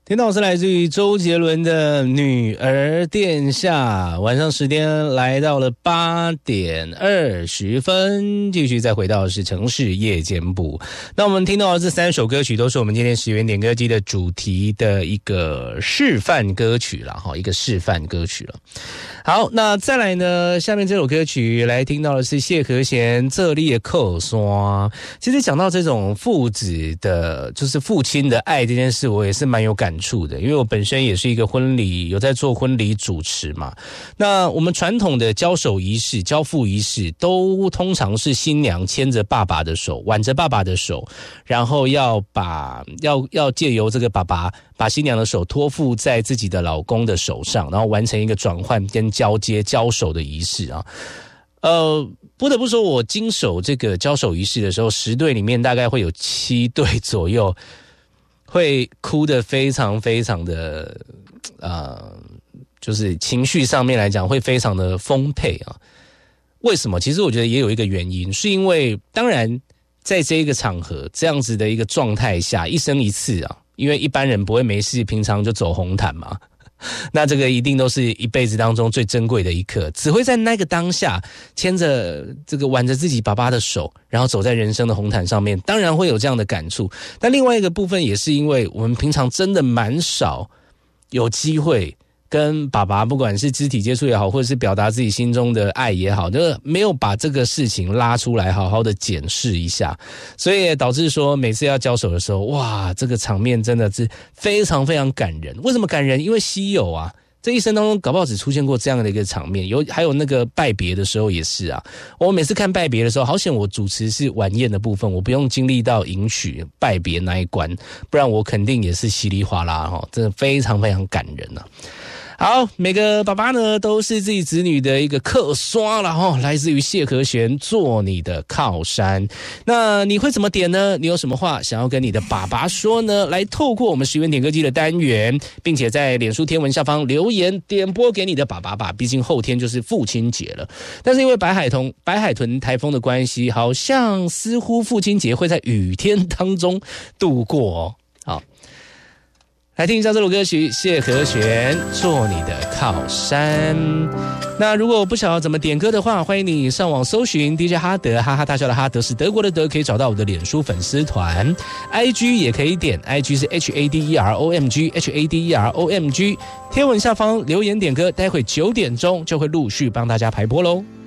听到是来自于周杰伦的《女儿殿下》，晚上时间来到了8点20分，继续再回到的是城市夜间部。那我们听到的这3首歌曲都是我们今天10元点歌机的主题的一个示范歌曲了，一个示范歌曲了。好，那再来呢，下面这首歌曲来听到的是谢和弦《这列扣刷》。其实讲到这种父子的，就是父亲的爱这件事，我也是蛮有感触的，因为我本身也是一个婚礼，有在做婚礼主持嘛。那我们传统的交手仪式、交付仪式，都通常是新娘牵着爸爸的手，挽着爸爸的手，然后要借由这个爸爸把新娘的手托付在自己的老公的手上，然后完成一个转换跟交接交手的仪式啊。不得不说，我经手这个交手仪式的时候，10对里面大概会有7对左右会哭得非常非常的就是情绪上面来讲会非常的丰沛啊。为什么？其实我觉得也有一个原因，是因为当然在这一个场合这样子的一个状态下，一生一次啊，因为一般人不会没事平常就走红毯嘛。那这个一定都是一辈子当中最珍贵的一刻，只会在那个当下牵着这个挽着自己爸爸的手，然后走在人生的红毯上面，当然会有这样的感触。但另外一个部分也是因为我们平常真的蛮少有机会跟爸爸，不管是肢体接触也好，或者是表达自己心中的爱也好，就是没有把这个事情拉出来好好的检视一下，所以也导致说每次要交手的时候，哇，这个场面真的是非常非常感人。为什么感人？因为稀有啊，这一生当中搞不好只出现过这样的一个场面，还有那个拜别的时候也是啊。我每次看拜别的时候，好险我主持是晚宴的部分，我不用经历到迎娶拜别那一关，不然我肯定也是稀里哗啦齁，真的非常非常感人啊。好，每个爸爸呢都是自己子女的一个客刷了齁，来自于谢和弦做你的靠山。那你会怎么点呢？你有什么话想要跟你的爸爸说呢？来透过我们10元点歌机的单元，并且在脸书贴文下方留言点播给你的爸爸吧，毕竟后天就是父亲节了。但是因为白海豚台风的关系，好像似乎父亲节会在雨天当中度过哦。好，来听一下这首歌曲，谢和弦做你的靠山。那如果不晓得怎么点歌的话，欢迎你上网搜寻 DJ 哈德，哈哈大笑的哈德是德国的德，可以找到我的脸书粉丝团， IG 也可以点， IG 是 HADEROMG HADEROMG， 贴文下方留言点歌，待会9点钟就会陆续帮大家排播咯。